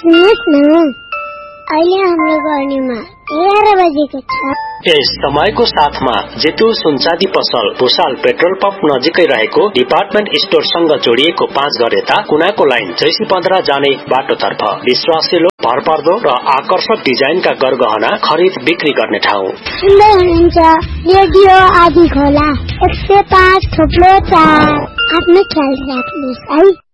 सुन्नुहोस् न, अहिले हाम्रो गर्नीमा 11 बजेको छ। यस समयको साथमा जेतु सुनचाँदी पसल भुसाल पेट्रोल पम्प नजिकै रहेको डिपार्टमेन्ट स्टोरसँग जोडिएको 5 घर यता कुनाको लाइन 615 जाने बाटोतर्फ विश्वासिलो, भरपर्दो र आकर्षक डिजाइनका गरगहना खरिद बिक्री गर्ने ठाउँ। सुन्दै हुनुहुन्छ रेडियो आदि खोला 105.4। आफ्नो ख्याल राख्नुहोस् है।